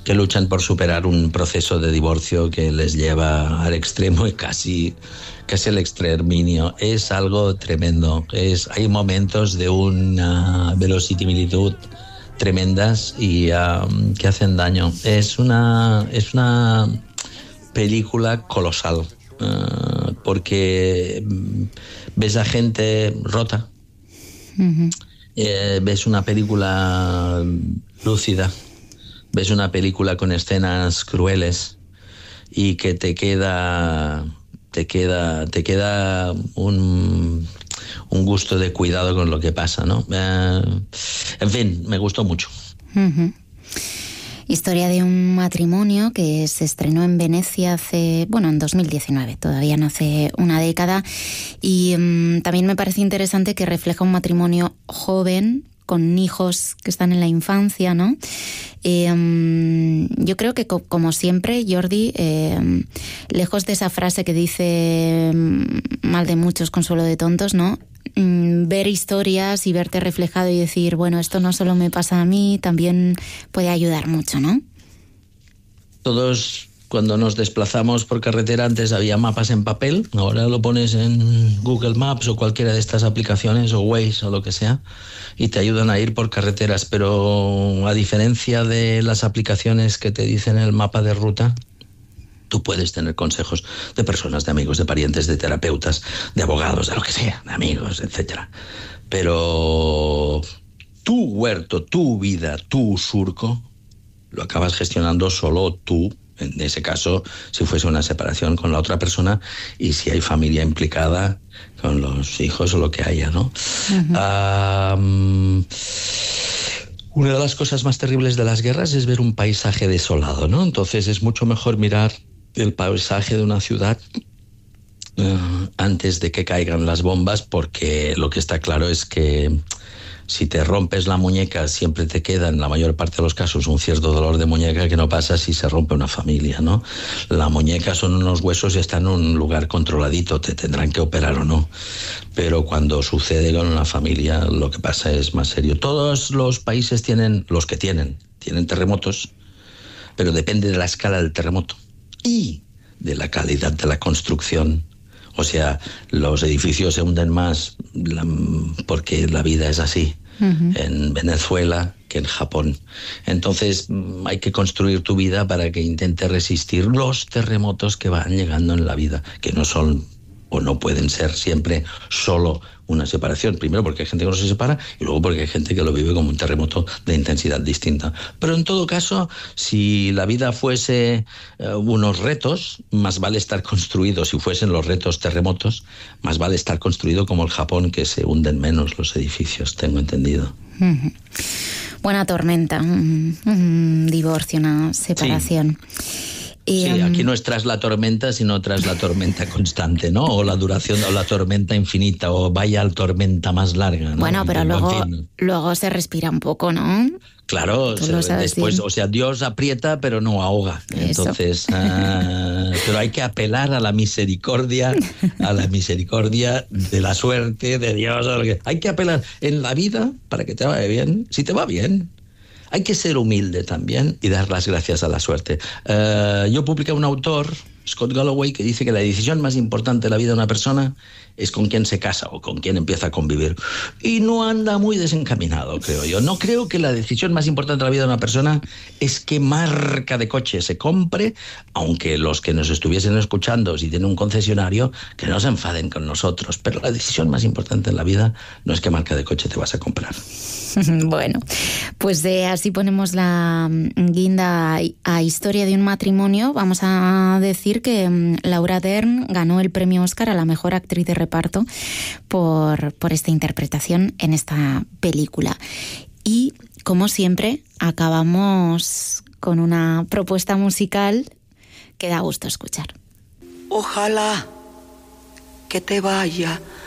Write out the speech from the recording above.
que luchan por superar un proceso de divorcio que les lleva al extremo y casi el exterminio. Es algo tremendo. Hay momentos de una verosimilitud tremendas y que hacen daño. Es una película colosal, porque ves a gente rota. Uh-huh. Ves una película lúcida, ves una película con escenas crueles y que te queda un gusto de cuidado con lo que pasa, ¿no? En fin, me gustó mucho. Uh-huh. Historia de un matrimonio que se estrenó en Venecia en 2019, todavía no hace una década, y también me parece interesante que refleja un matrimonio joven, con hijos que están en la infancia, ¿no? Yo creo que, como siempre, Jordi, lejos de esa frase que dice mal de muchos, consuelo de tontos, ¿no? Ver historias y verte reflejado y decir, bueno, esto no solo me pasa a mí, también puede ayudar mucho, ¿no? Todos, cuando nos desplazamos por carretera, antes había mapas en papel, ahora lo pones en Google Maps o cualquiera de estas aplicaciones, o Waze o lo que sea, y te ayudan a ir por carreteras, pero a diferencia de las aplicaciones que te dicen el mapa de ruta, tú puedes tener consejos de personas, de amigos, de parientes, de terapeutas, de abogados, de lo que sea, de amigos, etcétera. Pero tu huerto, tu vida, tu surco, lo acabas gestionando solo tú. En ese caso, si fuese una separación con la otra persona y si hay familia implicada con los hijos o lo que haya, ¿no? Uh-huh. Una de las cosas más terribles de las guerras es ver un paisaje desolado, ¿no? Entonces es mucho mejor mirar el paisaje de una ciudad antes de que caigan las bombas, porque lo que está claro es que si te rompes la muñeca siempre te queda, en la mayor parte de los casos, un cierto dolor de muñeca que no pasa si se rompe una familia, ¿no? La muñeca son unos huesos y está en un lugar controladito, te tendrán que operar o no. Pero cuando sucede con una familia, lo que pasa es más serio. Todos los países tienen terremotos, pero depende de la escala del terremoto y de la calidad de la construcción. O sea, los edificios se hunden más porque la vida es así, uh-huh, en Venezuela que en Japón. Entonces hay que construir tu vida para que intente resistir los terremotos que van llegando en la vida, que no son o no pueden ser siempre solo una separación. Primero porque hay gente que no se separa y luego porque hay gente que lo vive como un terremoto de intensidad distinta. Pero en todo caso, si la vida fuese unos retos, más vale estar construido. Si fuesen los retos terremotos, más vale estar construido como el Japón, que se hunden menos los edificios, tengo entendido. Uh-huh. Buena tormenta, un divorcio, una separación. Sí. Sí, aquí no es tras la tormenta, sino tras la tormenta constante, ¿no? O la duración, o la tormenta infinita, o vaya la tormenta más larga, ¿no? Bueno, pero luego se respira un poco, ¿no? Claro, después, o sea, Dios aprieta pero no ahoga. Entonces, pero hay que apelar a la misericordia de la suerte, de Dios. Hay que apelar en la vida para que te vaya bien. Si te va bien, hay que ser humilde también y dar las gracias a la suerte. Yo publiqué un autor, Scott Galloway, que dice que la decisión más importante de la vida de una persona es con quién se casa o con quién empieza a convivir. Y no anda muy desencaminado, creo yo. No creo que la decisión más importante de la vida de una persona es qué marca de coche se compre, aunque los que nos estuviesen escuchando, si tienen un concesionario, que no se enfaden con nosotros. Pero la decisión más importante en la vida no es qué marca de coche te vas a comprar. Bueno, pues así ponemos la guinda a Historia de un matrimonio. Vamos a decir que Laura Dern ganó el premio Oscar a la mejor actriz de reparto por esta interpretación en esta película. Y, como siempre, acabamos con una propuesta musical que da gusto escuchar. Ojalá que te vaya